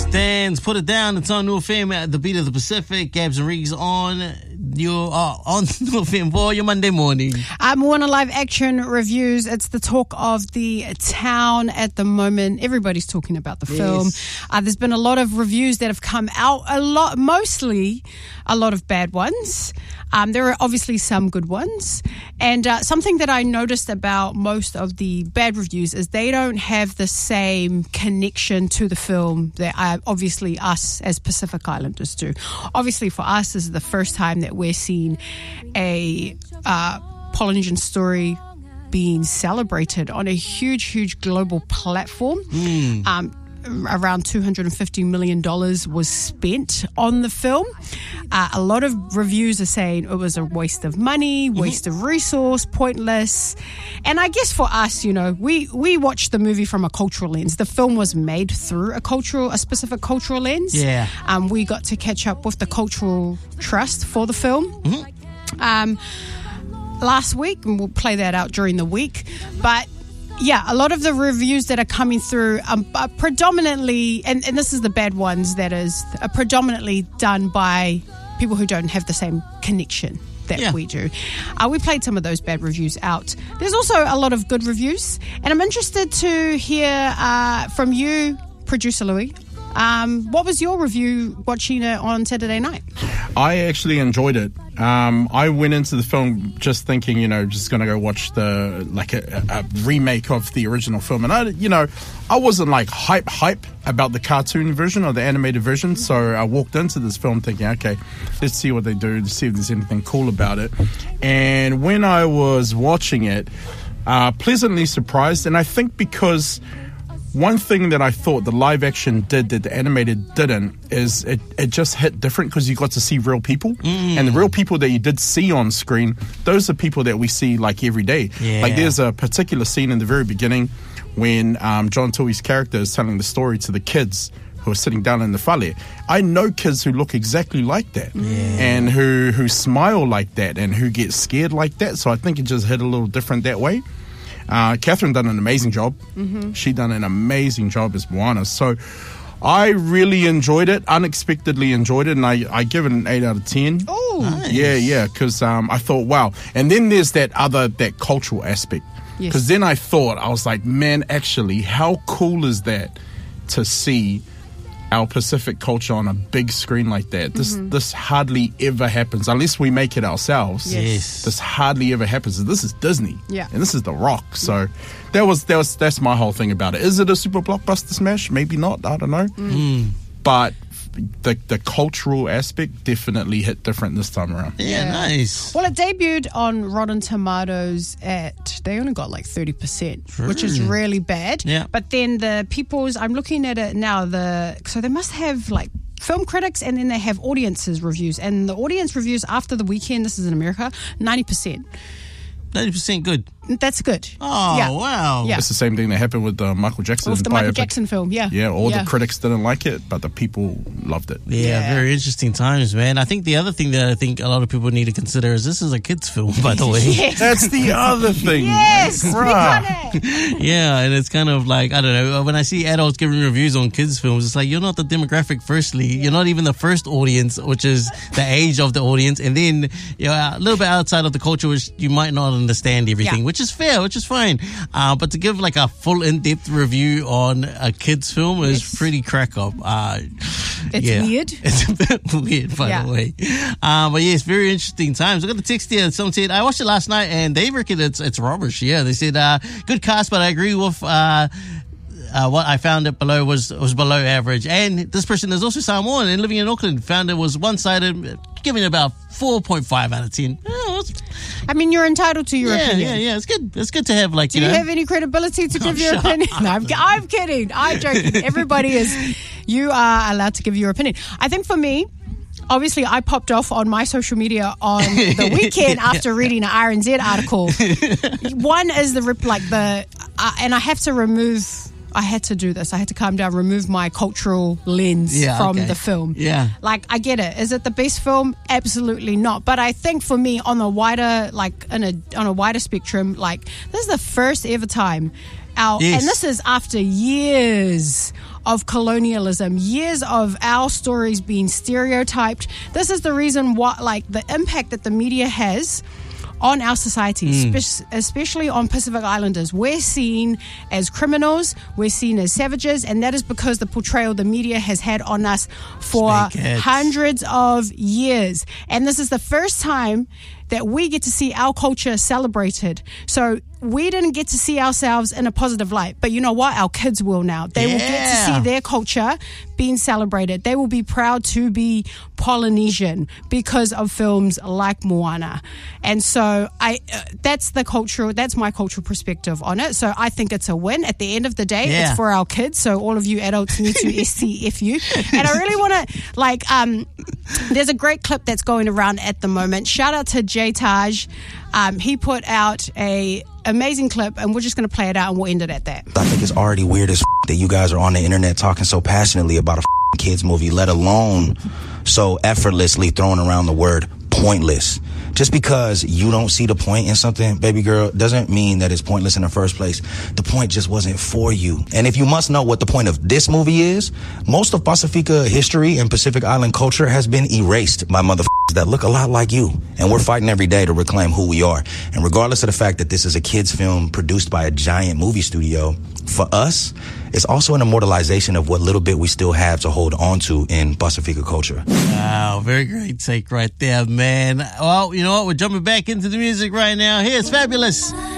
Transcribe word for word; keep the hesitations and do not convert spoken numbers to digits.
Dan's Put It Down. It's on New F M at the beat of the Pacific. Gabs and Riggs on your uh, on New F M for your Monday morning. Um, Moana Live Action reviews. It's the talk of the town at the moment. Everybody's talking about the film. Yes. Uh, there's been a lot of reviews that have come out. A lot, mostly a lot of bad ones. Um, there are obviously some good ones. And uh, something that I noticed about most of the bad reviews is they don't have the same connection to the film that uh, obviously us as Pacific Islanders do. Obviously for us, this is the first time that we're seeing a uh, Polynesian story being celebrated on a huge, huge global platform. Mm. Um, around two hundred fifty million dollars was spent on the film. Uh, a lot of reviews are saying it was a waste of money, waste mm-hmm. of resource, pointless. And I guess for us, you know, we, we watched the movie from a cultural lens. The film was made through a cultural, a specific cultural lens. Yeah. Um, we got to catch up with the cultural trust for the film. Mm-hmm. Um, last week, and we'll play that out during the week. But yeah, a lot of the reviews that are coming through um, are predominantly, and, and this is the bad ones, that is, are predominantly done by people who don't have the same connection that yeah. we do. Uh, we played some of those bad reviews out. There's also a lot of good reviews, and I'm interested to hear uh, from you, Producer Louis. Um, what was your review watching it on Saturday night? I actually enjoyed it. Um, I went into the film just thinking, you know, just going to go watch the, like a, a remake of the original film. And I, you know, I wasn't like hype, hype about the cartoon version or the animated version. So I walked into this film thinking, okay, let's see what they do, to see if there's anything cool about it. And when I was watching it, uh, pleasantly surprised. And I think because one thing that I thought the live action did that the animated didn't is it, it just hit different because you got to see real people. Mm. And the real people that you did see on screen, those are people that we see like every day. Yeah. Like there's a particular scene in the very beginning when um, John Tui's character is telling the story to the kids who are sitting down in the whale. I know kids who look exactly like that yeah. and who, who smile like that and who get scared like that. So I think it just hit a little different that way. Uh, Catherine done an amazing job. Mm-hmm. She done an amazing job as Moana. So I really enjoyed it, unexpectedly enjoyed it, and I, I give it an eight out of ten. Oh, nice. Yeah, yeah, because um, I thought, wow. And then there's that other, that cultural aspect. Because Yes. then I thought, I was like, man, actually, how cool is that to see our Pacific culture on a big screen like that? This Mm-hmm. this hardly ever happens unless we make it ourselves. Yes. This hardly ever happens. This is Disney. Yeah. And this is The Rock. So that was that was that's my whole thing about it. Is it a super blockbuster smash? Maybe not. I don't know. Mm. But the the cultural aspect definitely hit different this time around. Yeah, Yeah. nice. well, it debuted on Rotten Tomatoes at, they only got like thirty percent, which is really bad. Yeah. But then the people's, I'm looking at it now, the so they must have like film critics and then they have audiences reviews. And the audience reviews after the weekend, this is in America, ninety percent. ninety percent good. That's good. Oh, Yeah. wow. Yeah. It's the same thing that happened with the Michael Jackson With the Michael biopic. Jackson film, yeah. Yeah, all Yeah. the critics didn't like it, but the people loved it. Yeah, Yeah. very interesting times, man. I think the other thing that I think a lot of people need to consider is this is a kid's film, by the way. Yes. That's the other thing. Yes, we Bruh. got it. Yeah, and it's kind of like, I don't know, when I see adults giving reviews on kids' films, it's like, you're not the demographic, firstly. You're not even the first audience, which is the age of the audience. And then you're a little bit outside of the culture, which you might not understand everything, Yeah. which is fair, which is fine. Uh, but to give like a full in-depth review on a kid's film is Yes. pretty crack up. Uh, It's yeah. weird. It's a bit weird, by Yeah. the way. Uh, but yes, very interesting times. I got the text here. Someone said, I watched it last night and they reckon it's, it's rubbish. Yeah, they said, uh, good cast, but I agree with, uh, Uh, what I found it below was was below average. And this person is also Samoan and living in Auckland. Found it was one-sided, giving it about four point five out of ten. Oh, it's- I mean, you're entitled to your yeah, opinion. yeah, yeah. It's good. It's good to have, like, Do you you know. have any credibility to give Oh, your shut opinion? up. No, I'm, I'm kidding. I'm joking. Everybody is, you are allowed to give your opinion. I think for me, obviously I popped off on my social media on the weekend after reading an R N Z article. One is the, rip like the, uh, and I have to remove, I had to do this. I had to calm down, remove my cultural lens Yeah, from okay. the film. Yeah. Like, I get it. Is it the best film? Absolutely not. But I think for me, on a wider, like, in a, on a wider spectrum, like, this is the first ever time our, Yes. and this is after years of colonialism, years of our stories being stereotyped. This is the reason why, like, the impact that the media has on our society, mm. spe- especially on Pacific Islanders. We're seen as criminals, we're seen as savages, and that is because the portrayal the media has had on us for hundreds of years. And this is the first time that we get to see our culture celebrated. So we didn't get to see ourselves in a positive light. But you know what? Our kids will now. They yeah. will get to see their culture being celebrated. They will be proud to be Polynesian because of films like Moana. And so I uh, that's the cultural, that's my cultural perspective on it. So I think it's a win. At the end of the day, yeah. it's for our kids. So all of you adults need to S T F U. And I really want to, like, um, there's a great clip that's going around at the moment. Shout out to Jay Taj. Um, he put out a amazing clip, and we're just going to play it out, and we'll end it at that. I think it's already weird as f- that you guys are on the internet talking so passionately about a f- kids movie, let alone so effortlessly throwing around the word pointless. Just because you don't see the point in something, baby girl, doesn't mean that it's pointless in the first place. The point just wasn't for you. And if you must know what the point of this movie is, most of Pacifica history and Pacific Island culture has been erased by motherfuckers that look a lot like you. And we're fighting every day to reclaim who we are. And regardless of the fact that this is a kid's film produced by a giant movie studio, for us, it's also an immortalization of what little bit we still have to hold on to in Pacifica culture. Wow, very great take right there, man. Well, you know what? We're jumping back into the music right now. Here's Fabulous.